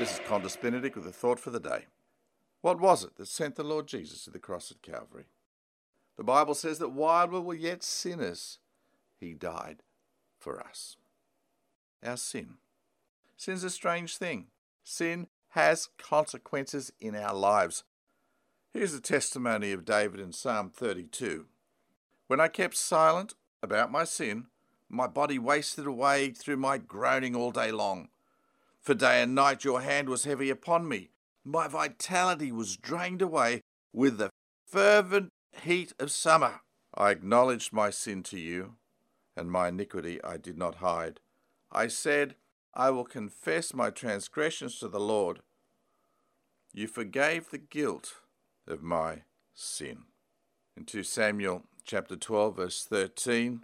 This is Qantas Benedict with a thought for the day. What was it that sent the Lord Jesus to the cross at Calvary? The Bible says that while we were yet sinners, he died for us. Our sin. Sin's a strange thing. Sin has consequences in our lives. Here's the testimony of David in Psalm 32. When I kept silent about my sin, my body wasted away through my groaning all day long. For day and night your hand was heavy upon me. My vitality was drained away with the fervent heat of summer. I acknowledged my sin to you, and my iniquity I did not hide. I said, I will confess my transgressions to the Lord. You forgave the guilt of my sin. In 2 Samuel chapter 12, verse 13,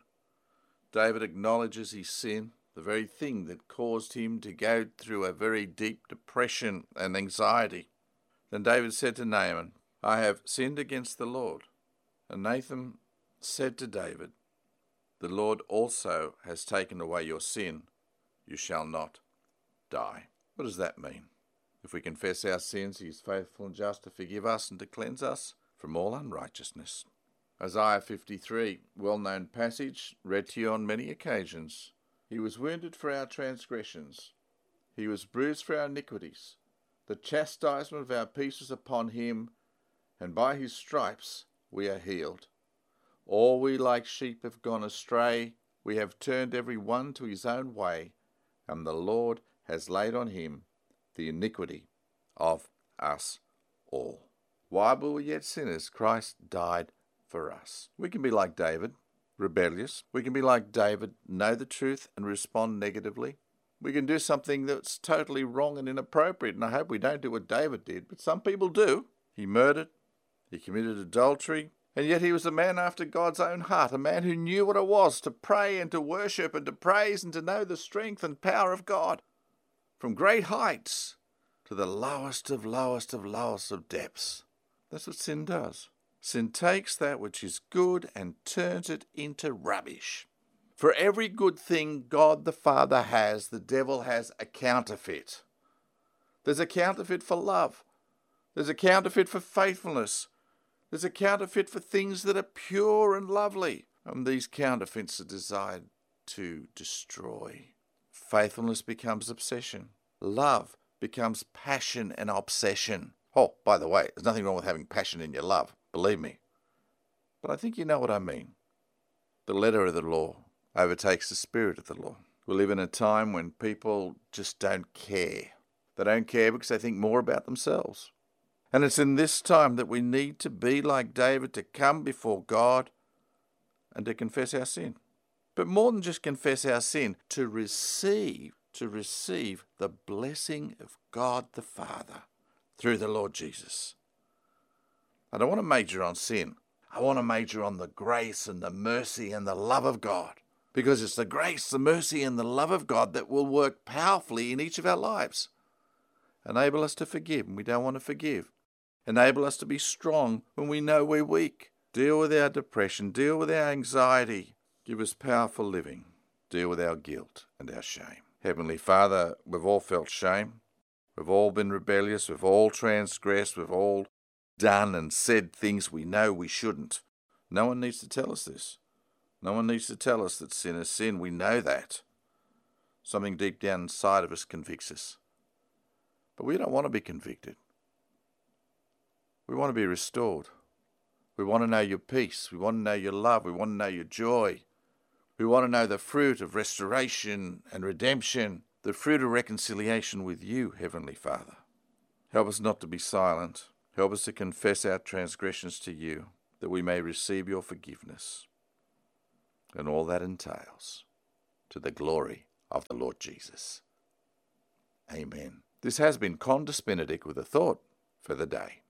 David acknowledges his sin, the very thing that caused him to go through a very deep depression and anxiety. Then David said to Naaman, I have sinned against the Lord. And Nathan said to David, the Lord also has taken away your sin. You shall not die. What does that mean? If we confess our sins, he is faithful and just to forgive us and to cleanse us from all unrighteousness. Isaiah 53, well-known passage, read to you on many occasions. He was wounded for our transgressions. He was bruised for our iniquities. The chastisement of our peace was upon him, and by his stripes we are healed. All we like sheep have gone astray. We have turned every one to his own way, and the Lord has laid on him the iniquity of us all. While we were yet sinners, Christ died for us. We can be like David, rebellious. We can be like David, know the truth and respond negatively. We can do something that's totally wrong and inappropriate, and I hope we don't do what David did, but some people do. He murdered, he committed adultery, and yet he was a man after God's own heart, a man who knew what it was to pray and to worship and to praise and to know the strength and power of God. From great heights to the lowest of lowest of lowest of depths. That's what sin does. Sin takes that which is good and turns it into rubbish. For every good thing God the Father has, the devil has a counterfeit. There's a counterfeit for love. There's a counterfeit for faithfulness. There's a counterfeit for things that are pure and lovely. And these counterfeits are designed to destroy. Faithfulness becomes obsession. Love becomes passion and obsession. Oh, by the way, there's nothing wrong with having passion in your love. Believe me. But I think you know what I mean. The letter of the law overtakes the spirit of the law. We live in a time when people just don't care. They don't care because they think more about themselves. And it's in this time that we need to be like David, to come before God and to confess our sin. But more than just confess our sin, to receive the blessing of God the Father through the Lord Jesus. I don't want to major on sin. I want to major on the grace and the mercy and the love of God. Because it's the grace, the mercy and the love of God that will work powerfully in each of our lives. Enable us to forgive when we don't want to forgive. Enable us to be strong when we know we're weak. Deal with our depression. Deal with our anxiety. Give us powerful living. Deal with our guilt and our shame. Heavenly Father, we've all felt shame. We've all been rebellious. We've all transgressed. We've all done and said things we know we shouldn't. No one needs to tell us this. No one needs to tell us that sin is sin. We know that. Something deep down inside of us convicts us. But we don't want to be convicted. We want to be restored. We want to know your peace. We want to know your love. We want to know your joy. We want to know the fruit of restoration and redemption, the fruit of reconciliation with you, Heavenly Father. Help us not to be silent. Help us to confess our transgressions to you, that we may receive your forgiveness. And all that entails, to the glory of the Lord Jesus. Amen. This has been Qantas Benedict with a thought for the day.